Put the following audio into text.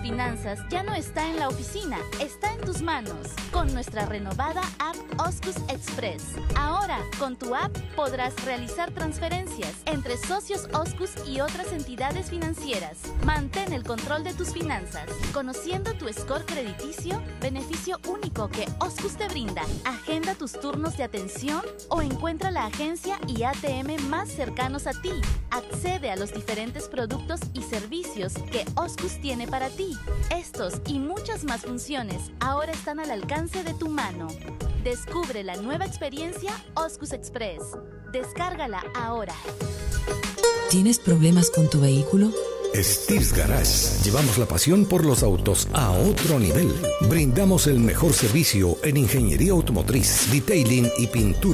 finanzas ya no está en la oficina, está en tus manos. Con nuestra renovada app Oscus Express. Ahora, con tu app podrás realizar transferencias entre socios Oscus y otras entidades financieras. Mantén el control de tus finanzas. Conociendo tu score crediticio, beneficio único que Oscus te brinda. Agenda tus turnos de atención o encuentra la agencia y ATM más cercanos a ti. Accede a los diferentes productos y servicios que Oscus tiene para ti. Estos y muchas más funciones ahora están al alcance de tu mano. Descubre la nueva experiencia Oscus Express. Descárgala ahora. ¿Tienes problemas con tu vehículo? Steve's Garage. Llevamos la pasión por los autos a otro nivel. Brindamos el mejor servicio en ingeniería automotriz, detailing y pintura